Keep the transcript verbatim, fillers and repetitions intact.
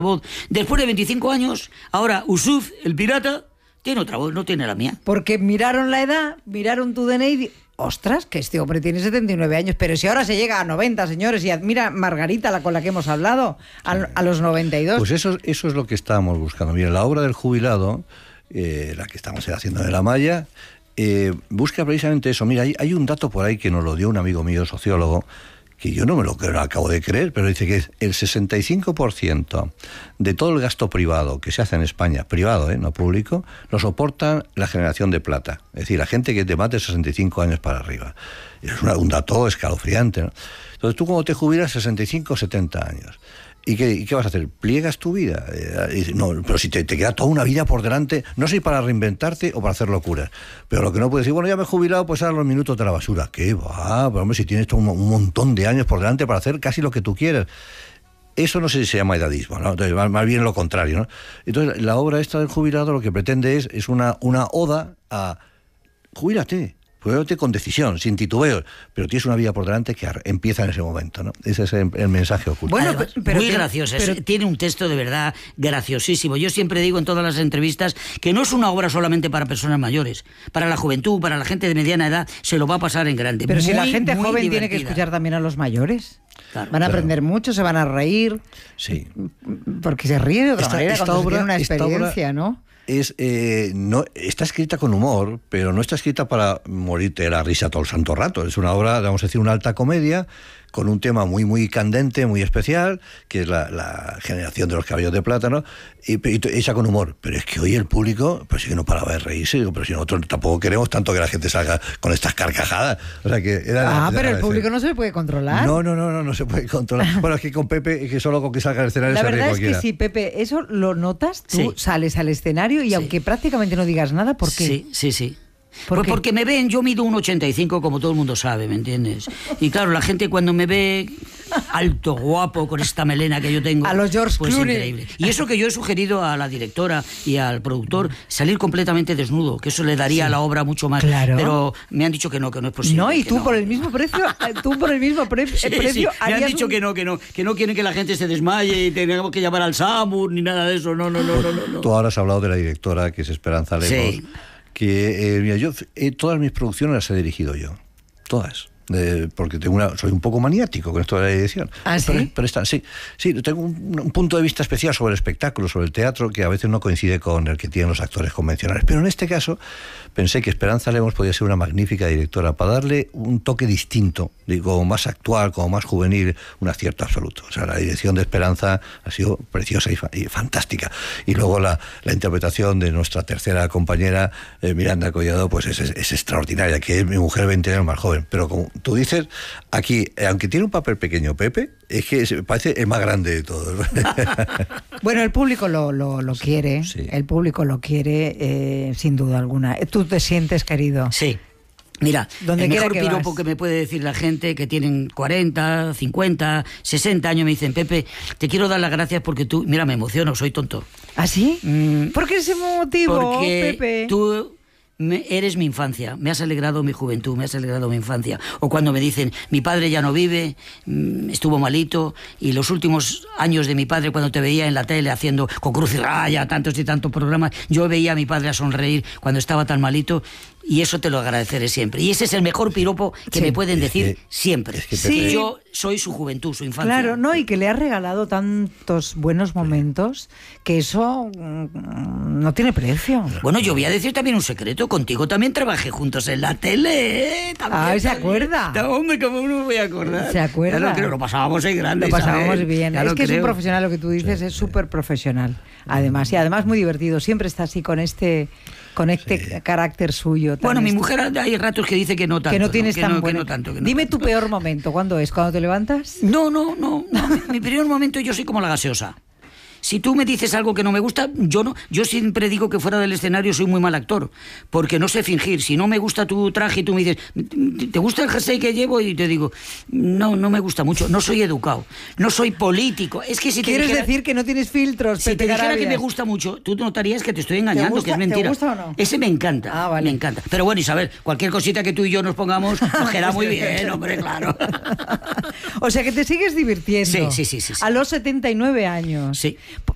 voz. Después de veinticinco años, ahora Yusuf, el pirata, tiene otra voz, no tiene la mía. Porque miraron la edad, miraron tu D N I y di- ostras, que este hombre tiene setenta y nueve años, pero si ahora se llega a noventa, señores, y admira Margarita, la con la que hemos hablado, a, a los noventa y dos. Pues eso, eso es lo que estábamos buscando. Mira, la obra del jubilado, eh, la que estamos haciendo de La Malla, eh, busca precisamente eso. Mira, hay, hay un dato por ahí que nos lo dio un amigo mío, sociólogo, que yo no me lo, que lo acabo de creer, pero dice que el sesenta y cinco por ciento de todo el gasto privado que se hace en España, privado, ¿eh? no público, lo soporta la generación de plata. Es decir, la gente que te más de sesenta y cinco años para arriba. Es una, un dato escalofriante, ¿no? Entonces tú cuando te jubilas sesenta y cinco, setenta años, ¿y qué, y qué vas a hacer? ¿Pliegas tu vida? Eh, y dices, no, pero si te, te queda toda una vida por delante, no sé si para reinventarte o para hacer locuras, pero lo que no puedes decir, bueno, ya me he jubilado, pues ahora los minutos de la basura. ¿Qué va? Pero hombre, si tienes todo un, un montón de años por delante para hacer casi lo que tú quieras. Eso no sé si se llama edadismo, ¿no? Entonces, más, más bien lo contrario, ¿no? Entonces, la obra esta del jubilado lo que pretende es, es una, una oda a jubílate. Jubilate con decisión, sin titubeos, pero tienes una vida por delante que ar- empieza en ese momento, ¿no? Ese es el, el mensaje oculto. Bueno, Además, pero, pero muy tiene- graciosa. es- pero- Tiene un texto de verdad graciosísimo. Yo siempre digo en todas las entrevistas que no es una obra solamente para personas mayores. Para la juventud, para la gente de mediana edad, se lo va a pasar en grande. Pero si la Muy, gente muy joven tiene que divertida. escuchar también a los mayores. Claro. Van a Claro. aprender mucho, se van a reír, Sí. porque se ríe de otra Esta- manera esta cuando se obra- tiene una esta obra- experiencia, ¿no? Es, eh, no, está escrita con humor, pero no está escrita para morirte de la risa todo el santo rato. Es una obra, vamos a decir, una alta comedia, con un tema muy muy candente, muy especial, que es la, la generación de los caballos de plátano, y, y hecha con humor. Pero es que hoy el público, pues sí que no paraba de reírse. Digo, pero si nosotros tampoco queremos tanto que la gente salga con estas carcajadas. O sea que era Ah, de pero el agradecer. público no se le puede controlar. No, no, no, no, no se puede controlar. Bueno, es que con Pepe, que solo con que salga al escenario La se ríe verdad es que cualquiera. sí, Pepe, eso lo notas, tú Sí. sales al escenario y Sí. aunque prácticamente no digas nada, ¿por qué? Sí, sí, sí. ¿Por Pues qué? porque me ven, yo mido un ochenta y cinco como todo el mundo sabe, ¿me entiendes? Y claro, la gente cuando me ve alto, guapo, con esta melena que yo tengo... A los George pues Clooney. increíble. Y eso que yo he sugerido a la directora y al productor, salir completamente desnudo, que eso le daría a la obra mucho más. Claro. Pero me han dicho que no, que no es posible. No, y que tú no. por el mismo precio, tú por el mismo pre- Sí, precio sí, me han harías dicho un- que no, que no, que no quieren que la gente se desmaye y tengamos que llamar al SAMUR ni nada de eso. No, no, no, no, no. no. Tú ahora has hablado de la directora, que es Esperanza Lemos, Sí. que eh, mira, yo eh, todas mis producciones las he dirigido yo, todas. Eh, porque tengo una, soy un poco maniático con esto de la dirección. ¿Ah, sí? Pero, pero está, sí, sí, tengo un, un punto de vista especial sobre el espectáculo, sobre el teatro, que a veces no coincide con el que tienen los actores convencionales. Pero en este caso pensé que Esperanza Lemos podía ser una magnífica directora para darle un toque distinto, digo, más actual, como más juvenil, un acierto absoluto. O sea, la dirección de Esperanza ha sido preciosa y, fa- y fantástica. Y luego la, la interpretación de nuestra tercera compañera, eh, Miranda Collado, pues es, es, es extraordinaria, que es mi mujer veinte años más joven. Pero como tú dices, aquí, eh, aunque tiene un papel pequeño Pepe, es que se- parece el más grande de todos. Bueno, el público lo, lo, lo quiere, Sí. el público lo quiere, eh, sin duda alguna. Tú te sientes querido. Sí. Mira, Donde el quiera mejor que piropo vas. que me puede decir la gente que tienen cuarenta, cincuenta, sesenta años, me dicen, Pepe, te quiero dar las gracias porque tú, mira, me emociono, soy tonto. ¿Ah, sí? Mm, ¿Por qué ese motivo, Porque Pepe? tú me- eres mi infancia, me has alegrado mi juventud, me has alegrado mi infancia. O cuando me dicen, mi padre ya no vive, mm, estuvo malito, y los últimos años de mi padre, cuando te veía en la tele haciendo con Cruz y Raya, tantos y tantos programas, yo veía a mi padre a sonreír cuando estaba tan malito, y eso te lo agradeceré siempre. Y ese es el mejor piropo que Sí. me pueden Es decir que- siempre. es que Pepe- Y yo soy su juventud, su infancia. Claro, no, y que le has regalado tantos buenos momentos que eso mm, no tiene precio. Bueno, yo voy a decir también un secreto. Contigo también trabajé juntos en la tele. ¿eh? También, Ah, ¿se también. acuerda? No, hombre, ¿cómo no me voy a acordar? ¿Se acuerda? Claro, creo, lo pasábamos en grande. Lo pasábamos Isabel. bien. Ya lo Es que es un creo. profesional, lo que tú dices, es súper profesional. Además, y además muy divertido. Siempre está así con este con este carácter suyo. tan Bueno, mi este- mujer hay ratos que dice que no tanto. que no tienes que tan no, que bueno. no tanto, que no Dime tanto. tu peor momento. ¿Cuándo es? ¿Cuando te levantas? No, no, no. no. Mi, mi primer momento yo soy como la gaseosa. Si tú me dices algo que no me gusta, yo no. Yo siempre digo que fuera del escenario soy muy mal actor, porque no sé fingir. Si no me gusta tu traje y tú me dices, ¿te gusta el jersey que llevo? Y te digo, no, no me gusta mucho. No soy educado, no soy político. Es que si te ¿Quieres dijera, decir que no tienes filtros, si te Pepe dijera que Garabias? me gusta mucho, tú notarías que te estoy engañando, gusta- que es mentira. te gusta o no? Ese me encanta, Ah, vale. me encanta. Pero bueno, Isabel, cualquier cosita que tú y yo nos pongamos nos queda muy bien, hombre, claro. O sea, que te sigues divirtiendo. Sí, sí, sí, sí, sí. A los setenta y nueve años. Sí.